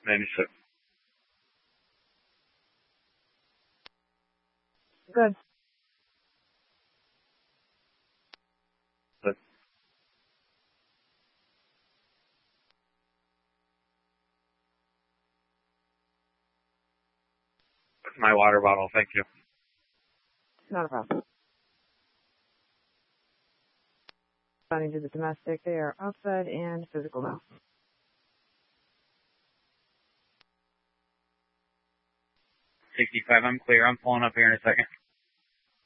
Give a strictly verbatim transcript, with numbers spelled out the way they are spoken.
ninety-six. Good. Good. That's my water bottle. Thank you. Not a problem. Responding to the domestic, they are outside and physical now. sixty-five, I'm clear. I'm pulling up here in a second.